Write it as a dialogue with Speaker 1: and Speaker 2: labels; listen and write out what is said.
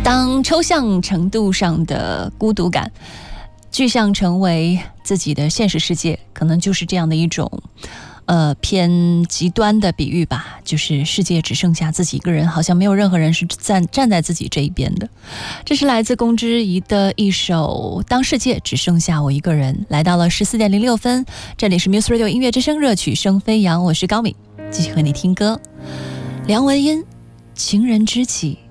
Speaker 1: 当抽象程度上的孤独感具象成为自己的现实世界，可能就是这样的一种偏极端的比喻吧，就是世界只剩下自己一个人，好像没有任何人是站在自己这一边的。这是来自龚之仪的一首《当世界只剩下我一个人》。来到了14:06，这里是 Muse Radio 音乐之声，热曲声飞扬，我是高敏，继续和你听歌。梁文音，情人知己